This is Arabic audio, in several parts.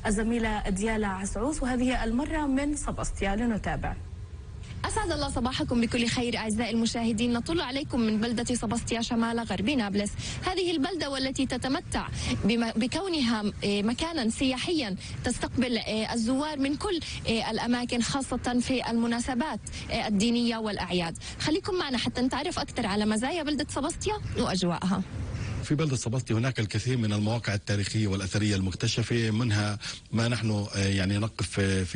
الزميلة ديالا عسعوس، وهذه المرة من سباستيا. لنتابع. أسعد الله صباحكم بكل خير أعزائي المشاهدين. نطل عليكم من بلدة سباستيا شمال غرب نابلس. هذه البلدة والتي تتمتع بكونها مكانا سياحيا تستقبل الزوار من كل الأماكن، خاصة في المناسبات الدينية والأعياد. خليكم معنا حتى نتعرف أكثر على مزايا بلدة سباستيا وأجواءها. في بلدة سباستيا هناك الكثير من المواقع التاريخية والأثرية المكتشفة، منها ما نحن يعني نقف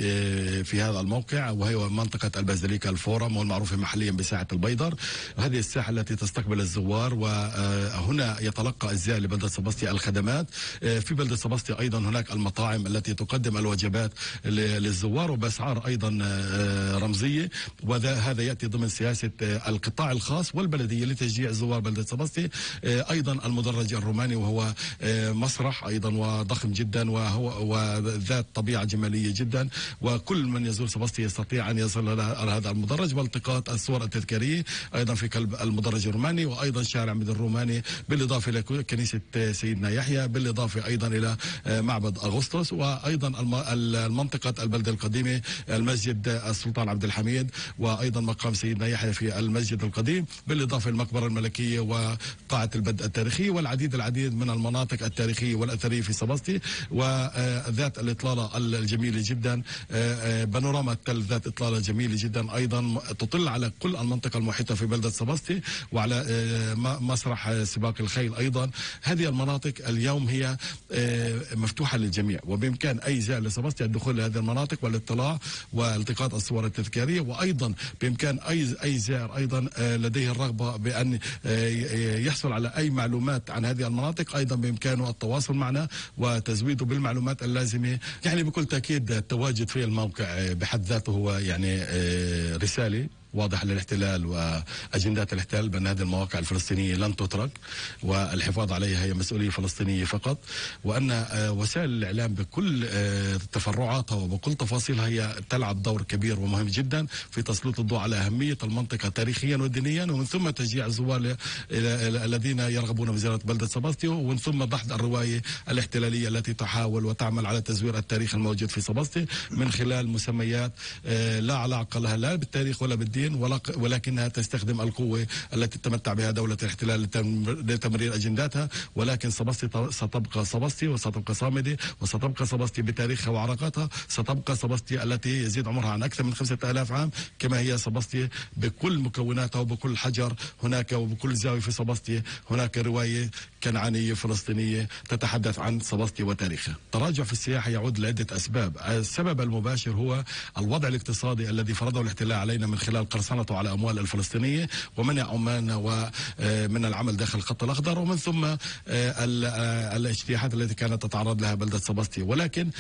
في هذا الموقع، وهي منطقة البازيليكا الفورم والمعروفة محليا بساحة البيضر. هذه الساحة التي تستقبل الزوار، وهنا يتلقى الزائر لبلدة سباستيا الخدمات. في بلدة سباستيا أيضا هناك المطاعم التي تقدم الوجبات للزوار وبأسعار أيضا رمزية، وهذا يأتي ضمن سياسة القطاع الخاص والبلدية لتشجيع زوار بلدة سباستيا. أيضا المدرج الروماني، وهو مسرح أيضا وضخم جدا وذات طبيعة جمالية جدا، وكل من يزور سباستيا يستطيع أن يصل إلى هذا المدرج والتقاط الصور التذكارية أيضا في قلب المدرج الروماني، وأيضا شارع مدن الروماني، بالإضافة إلى كنيسة سيدنا يحيى، بالإضافة أيضا إلى معبد أغسطس، وأيضا المنطقة البلدة القديمة المسجد السلطان عبد الحميد، وأيضا مقام سيدنا يحيى في المسجد القديم، بالإضافة للمقبرة الملكية وقاعة البدء التاريخية، والعديد من المناطق التاريخية والأثرية في سباستيا، وذات الإطلالة الجميلة جدا. بانوراما التل ذات إطلالة جميلة جدا أيضا تطل على كل المنطقة المحيطة في بلدة سباستيا، وعلى مسرح سباق الخيل أيضا. هذه المناطق اليوم هي مفتوحة للجميع، وبإمكان أي زائر لسباستيا الدخول لهذه المناطق والاطلاع والتقاط الصور التذكارية، وأيضا بإمكان أي زائر أيضا لديه الرغبة بأن يحصل على أي معلومات عن هذه المناطق، أيضا بإمكانه التواصل معنا وتزويده بالمعلومات اللازمة. يعني بكل تأكيد التواجد في الموقع بحد ذاته هو يعني رسالة واضح للاحتلال وأجندات الاحتلال بأن هذه المواقع الفلسطينية لن تترك، والحفاظ عليها هي مسؤولية فلسطينية فقط، وأن وسائل الإعلام بكل تفرعاتها وبكل تفاصيلها هي تلعب دور كبير ومهم جدا في تسليط الضوء على أهمية المنطقة تاريخيا ودينيا، ومن ثم تشجيع الزوار الذين يرغبون بزيارة بلدة سباستيا، ومن ثم دحض الرواية الاحتلالية التي تحاول وتعمل على تزوير التاريخ الموجود في سباستيا من خلال مسميات لا علاقة لها لا بالتاريخ ولا بالدين، ولكنها تستخدم القوة التي تتمتع بها دولة الاحتلال لتمرير أجنداتها. ولكن سباستيا ستبقى سباستيا، وستبقى صامدة، وستبقى سباستيا بتاريخها وعراقاتها، ستبقى سباستيا التي يزيد عمرها عن أكثر من 5000 عام، كما هي سباستيا بكل مكوناتها وبكل حجر هناك وبكل زاوية في سباستيا هناك رواية كنعانية فلسطينية تتحدث عن سباستيا وتاريخها. التراجع في السياحة يعود لعدة أسباب. السبب المباشر هو الوضع الاقتصادي الذي فرضه الاحتلال علينا من خلال قرصنته على أموال الفلسطينية ومنع عمالنا ومن العمل داخل الخط الأخضر، ومن ثم الاجتياحات التي كانت تتعرض لها بلدة سباستيا. ولكن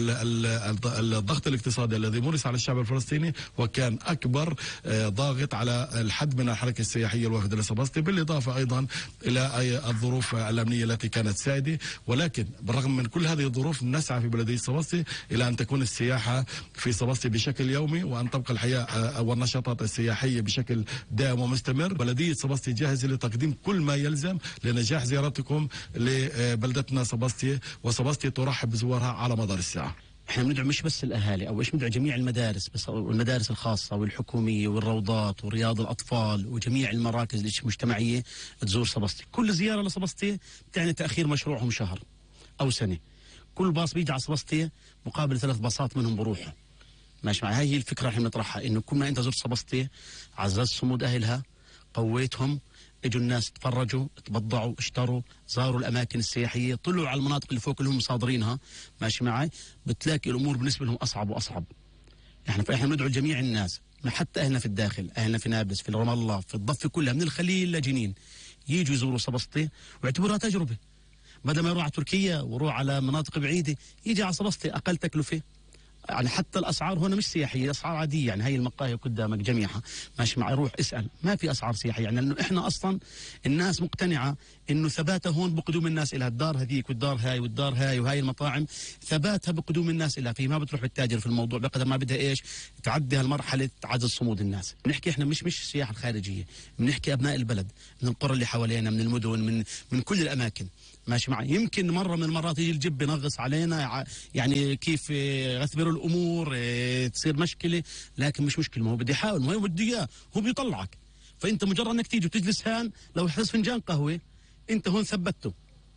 الضغط الاقتصادي الذي مورس على الشعب الفلسطيني وكان أكبر ضاغط على الحد من الحركة السياحية الوافدة لسباستيا، بالإضافة أيضا إلى الظروف الأمنية التي كانت سائدة. ولكن بالرغم من كل هذه الظروف نسعى في بلدية سباستيا إلى أن تكون السياحة في سباستيا بشكل يومي، وأن تبقى الحياة والنشاطات السياحية بشكل دائم ومستمر. بلدية سباستيا جاهزة لتقديم كل ما يلزم لنجاح زيارتكم لبلدتنا سباستيا، وسباستيا ترحب بزوارها على مدار الساعة. احنا بندعو مش بس الاهالي او ندعو جميع المدارس، بس والمدارس الخاصه والحكوميه والروضات ورياض الاطفال وجميع المراكز المجتمعيه تزور سباستيا. كل زياره لسباستيا تعني تاخير مشروعهم شهر او سنه. كل باص بيجي على سباستيا مقابل 3 باصات منهم بروحوا. ماشي معي؟ هاي هي الفكره اللي بنطرحها، انه كل ما انت زرت سباستيا عززت صمود اهلها، قويتهم، اجوا الناس تفرجوا، تبضعوا، اشتروا، زاروا الاماكن السياحيه، طلعوا على المناطق اللي فوق اللي هم مصادرينها. ماشي معي؟ بتلاقي الامور بالنسبه لهم اصعب واصعب. فاحنا بندعو جميع الناس، حتى اهلنا في الداخل، اهلنا في نابلس، في رام الله، في الضفه كلها من الخليل لجنين، يجوا يزوروا سباستيا واعتبروها تجربه. بدل ما يروح على تركيا ويروح على مناطق بعيده، يجي على سباستيا اقل تكلفه، يعني حتى الاسعار هنا مش سياحيه، اسعار عاديه، يعني هي المقاهي قدامك جميعها ماشي معي، روح اسال، ما في اسعار سياحيه، يعني لانه احنا اصلا الناس مقتنعه انه ثباتها هون بقدوم الناس الى الدار هذيك والدار هاي والدار هاي، وهاي المطاعم ثباتها بقدوم الناس الى فيه، ما بتروح بتتاجر في الموضوع بقدر ما بدها ايش تعدي هالمرحله عجز صمود الناس. بنحكي احنا مش السياحه الخارجيه، بنحكي ابناء البلد من القرى اللي حوالينا، من المدن، من كل الاماكن ماشي معي. يمكن مره من المرات يجي الجب ينغص علينا، يعني كيف يثبروا الامور تصير مشكله، لكن مش مشكله، ما هو بده يحاول، ما هو بده اياه، هو بيطلعك. فانت مجرد انك تيجي وتجلس هان، لو حس فنجان قهوه انت هون ثبته،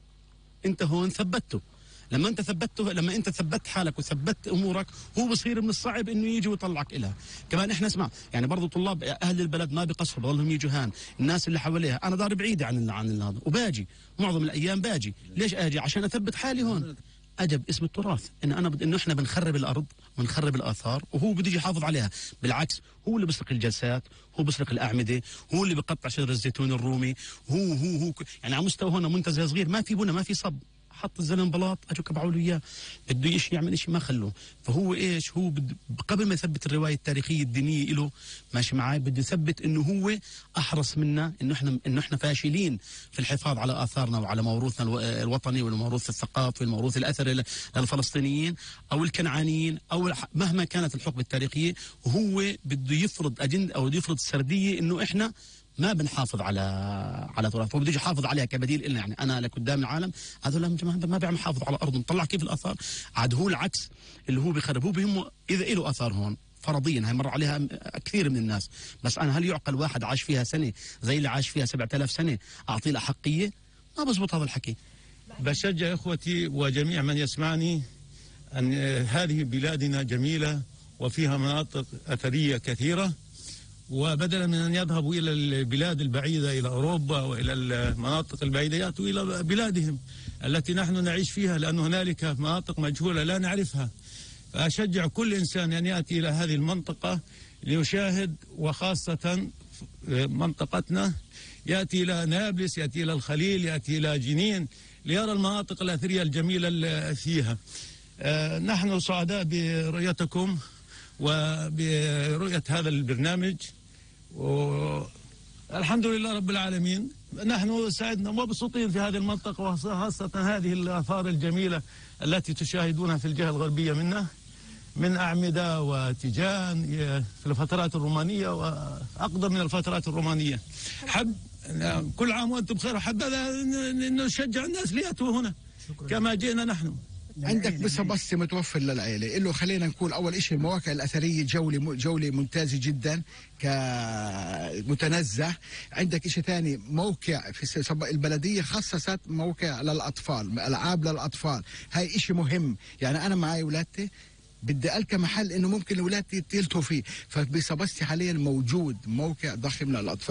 انت هون ثبته. لما انت ثبته، لما انت ثبت حالك وثبت امورك، هو بصير من الصعب انه يجي ويطلعك إلها. كمان احنا اسمع، يعني برضه طلاب اهل البلد ما بقصروا، بضلهم يجوا هان، الناس اللي حواليها، انا دار بعيده عن هذا، وباجي معظم الايام باجي، ليش اجي؟ عشان اثبت حالي هون. أدب اسم التراث، إنه إحنا بنخرب الأرض ونخرب الآثار، وهو بده يجي يحافظ عليها. بالعكس، هو اللي بيسرق الجلسات، هو بيسرق الأعمدة، هو اللي بقطع شجر الزيتون الرومي، هو يعني على مستوى هنا منتزه صغير، ما في بنا، ما في صب، حط الزلم بلاط، اجوا كبعوا له اياه، بده يشي يعمل شيء ما خلوه. فهو ايش، هو قبل ما يثبت الروايه التاريخيه الدينيه له ماشي معي، بده يثبت انه هو احرص منا، انه احنا فاشلين في الحفاظ على اثارنا وعلى موروثنا الوطني والموروث الثقافي والموروث الاثري للفلسطينيين او الكنعانيين او مهما كانت الحقبه التاريخيه، وهو بده يفرض اجنده او بده يفرض سرديه انه احنا ما بنحافظ على تراث، هو بده يحافظ عليها كبديل لنا. يعني انا لقدام العالم هذول ما بيعمل حافظ على ارضهم، طلع كيف الاثار، عاد هو العكس اللي هو بيخرب، هو بهمه اذا له اثار هون فرضيا، هي مر عليها كثير من الناس، بس انا هل يعقل واحد عاش فيها سنه زي اللي عاش فيها 7000 سنه اعطيه الاحقيه؟ ما بزبط هذا الحكي. بشجع اخوتي وجميع من يسمعني ان هذه بلادنا جميله وفيها مناطق اثريه كثيره، وبدلا من أن يذهبوا إلى البلاد البعيدة إلى أوروبا وإلى المناطق البعيدة، يأتوا إلى بلادهم التي نحن نعيش فيها، لأن هنالك مناطق مجهولة لا نعرفها. فأشجع كل إنسان أن يأتي إلى هذه المنطقة ليشاهد، وخاصة منطقتنا، يأتي إلى نابلس، يأتي إلى الخليل، يأتي إلى جنين، ليرى المناطق الأثرية الجميلة فيها. نحن سعداء برؤيتكم وبرؤية هذا البرنامج، والحمد لله رب العالمين. نحن سعدنا ومبسوطين في هذه المنطقة، وخاصة هذه الآثار الجميلة التي تشاهدونها في الجهة الغربية منا، من أعمدة وتيجان في الفترات الرومانية وأقدم من الفترات الرومانية. كل عام وأنتم بخير، وحبذا أن نشجع الناس ليأتوا هنا كما جئنا نحن. عندك بس متوفر للعائلة له، خلينا نقول أول شيء المواقع الأثرية جولة ممتازة جدا كمتنزه. عندك شيء ثاني، موقع في البلدية خصصت موقع للأطفال، ألعاب للأطفال، هاي شيء مهم. يعني أنا معي أولادي بدي ألقى محل إنه ممكن الأولاد يلتوا فيه، فبصبستي حاليا موجود موقع ضخم للأطفال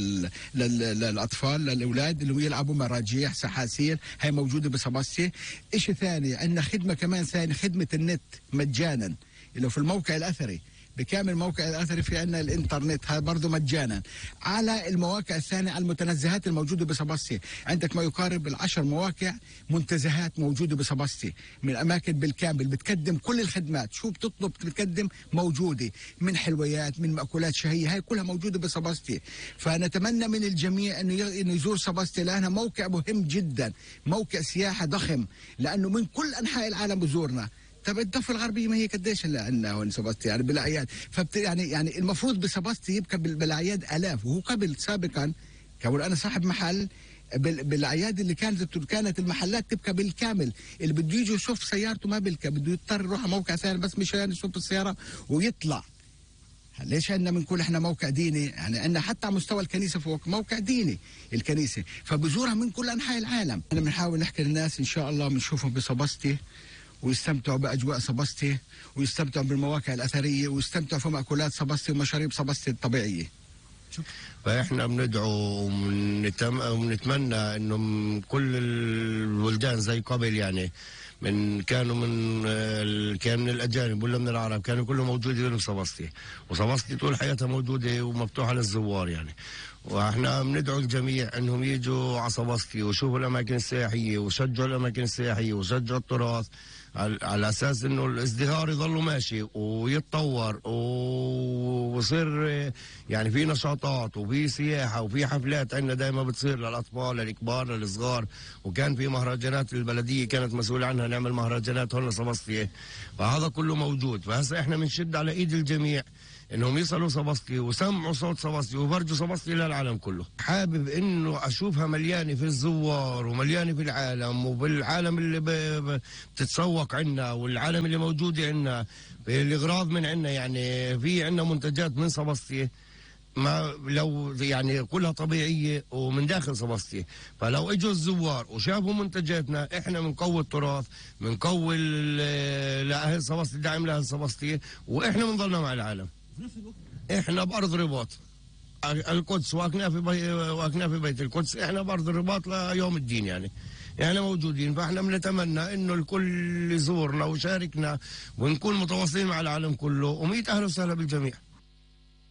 للأولاد اللي يلعبوا مراجيح سحاسير، هاي موجودة بصبستي. إشي ثاني عندنا خدمة كمان ثاني، خدمة النت مجانا اللي في الموقع الأثري، بكامل موقع الأثري في عندنا الإنترنت، هذا برضه مجانا. على المواقع الثانية، على المتنزهات الموجودة بصبستي، عندك ما يقارب 10 مواقع منتزهات موجودة بصبستي من أماكن بالكامل، بتقدم كل الخدمات، شو بتطلب بتقدم موجودة، من حلويات، من مأكولات شهية، هاي كلها موجودة بصبستي. فنتمنى من الجميع إنه يزور صبستي، لأنها موقع مهم جدا، موقع سياحة ضخم، لأنه من كل أنحاء العالم بزورنا. طب الضفه الغربيه ما هي قديش اللي عندنا هون صبستي يعني بالاعياد، يعني المفروض بصبستي يبقى بالاعياد الاف، وهو قبل سابقا كون انا صاحب محل بالاعياد اللي كانت المحلات تبقى بالكامل، اللي بده يجي يشوف سيارته ما بلقى، بده يضطر يروح موقع ثاني بس مشان يشوف السياره ويطلع. ليش عندنا بنقول احنا موقع ديني؟ يعني عندنا حتى على مستوى الكنيسه فوق موقع ديني الكنيسه، فبزورها من كل انحاء العالم. انا بنحاول نحكي للناس ان شاء الله بنشوفهم بصبستي ويستمتعوا بأجواء صبستي، ويستمتعوا بالمواقع الأثرية، ويستمتعوا في مأكولات صبستي ومشاريب صبستي الطبيعية. فإحنا بندعو ونتمنى إنه كل البلدان زي قبل، يعني كان من الأجانب ولا من العرب، كانوا كلهم موجودين في صبستي، وصبستي طول حياتها موجودة ومفتوحة للزوار يعني. واحنا بندعو الجميع انهم يجوا على صبستي ويشوفوا الاماكن السياحيه، ويشجعوا الاماكن السياحيه، ويشجعوا التراث، على اساس انه الازدهار يضل ماشي ويتطور ويصير يعني في نشاطات وفي سياحه وفي حفلات عندنا دائما بتصير للاطفال للكبار للصغار، وكان في مهرجانات البلديه كانت مسؤوله عنها نعمل مهرجانات هون صباستي، فهذا كله موجود. فهسه احنا بنشد على ايد الجميع انهم يصلوا صباستي وسمعوا صوت صباستي وفرجوا صباستي للعالم كله. حابب انه اشوفها مليانه في الزوار ومليانه في العالم وبالعالم اللي بتتسوق عنا والعالم اللي موجوده عنا بالاغراض من عنا. يعني في عنا منتجات من صباستي ما لو يعني كلها طبيعيه ومن داخل صباستي، فلو اجوا الزوار وشافوا منتجاتنا احنا بنقوي التراث، بنقوي لاهل صباستي، دعم لاهل صباستي، واحنا بنضلنا مع العالم. احنا بارض رباط القدس واكناف بيت القدس، احنا بارض الرباط ليوم الدين. يعني احنا موجودين، فاحنا بنتمنى انه الكل يزورنا ويشاركنا ونكون متواصلين مع العالم كله، وميت اهلا وسهلا بالجميع.